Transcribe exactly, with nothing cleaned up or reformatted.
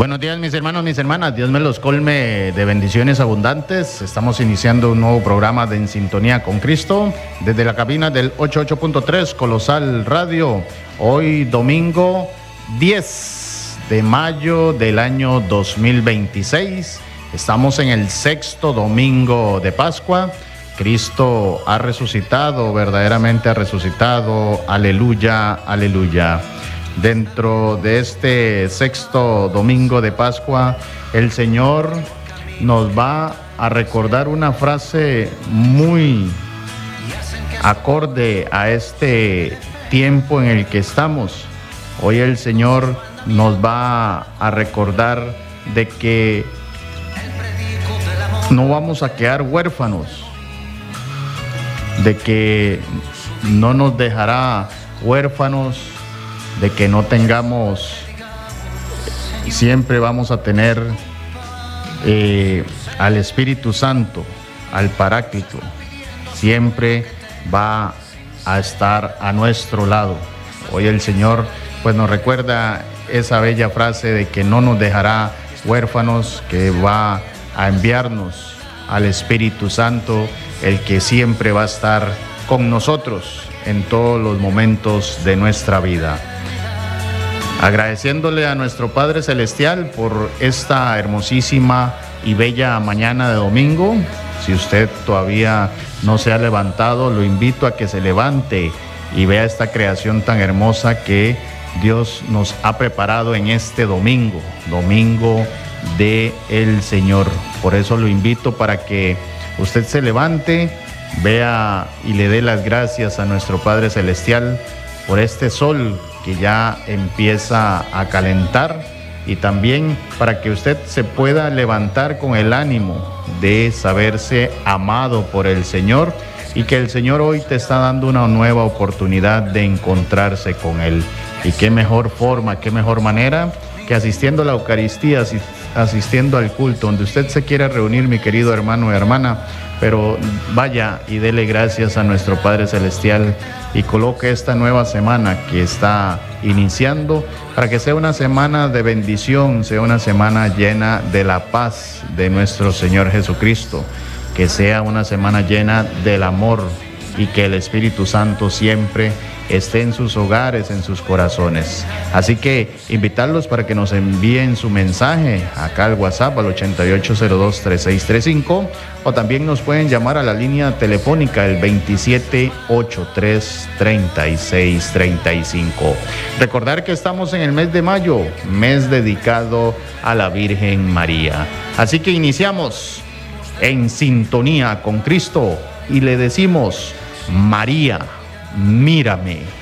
Buenos días, mis hermanos, mis hermanas. Dios me los colme de bendiciones abundantes. Estamos iniciando un nuevo programa de En Sintonía con Cristo desde la cabina del ochenta y ocho punto tres Colosal Radio. Hoy domingo diez de mayo del año dos mil veintiséis. Estamos en el sexto domingo de Pascua. Cristo ha resucitado, verdaderamente ha resucitado. Aleluya, aleluya. Dentro de este sexto domingo de Pascua, el Señor nos va a recordar una frase muy acorde a este tiempo en el que estamos. Hoy el Señor nos va a recordar de que no vamos a quedar huérfanos, de que no nos dejará huérfanos, de que no tengamos, siempre vamos a tener eh, al Espíritu Santo, al Paráclito, siempre va a estar a nuestro lado. Hoy el Señor pues nos recuerda esa bella frase de que no nos dejará huérfanos, que va a enviarnos al Espíritu Santo, el que siempre va a estar con nosotros en todos los momentos de nuestra vida. Agradeciéndole a nuestro Padre Celestial por esta hermosísima y bella mañana de domingo. Si usted todavía no se ha levantado, lo invito a que se levante y vea esta creación tan hermosa que Dios nos ha preparado en este domingo, domingo de el Señor. Por eso lo invito para que usted se levante, vea y le dé las gracias a nuestro Padre Celestial por este sol que ya empieza a calentar, y también para que usted se pueda levantar con el ánimo de saberse amado por el Señor, y que el Señor hoy te está dando una nueva oportunidad de encontrarse con Él. Y qué mejor forma, qué mejor manera que asistiendo a la Eucaristía, asistiendo al culto, donde usted se quiera reunir, mi querido hermano y hermana, pero vaya y dele gracias a nuestro Padre Celestial y coloque esta nueva semana que está iniciando para que sea una semana de bendición, sea una semana llena de la paz de nuestro Señor Jesucristo, que sea una semana llena del amor, y que el Espíritu Santo siempre esté en sus hogares, en sus corazones. Así que invitarlos para que nos envíen su mensaje acá al WhatsApp al ochenta y ocho cero dos, treinta y seis treinta y cinco, o también nos pueden llamar a la línea telefónica el veintisiete ochenta y tres, treinta y seis treinta y cinco. Recordar que estamos en el mes de mayo, mes dedicado a la Virgen María. Así que iniciamos En Sintonía con Cristo y le decimos: María, mírame.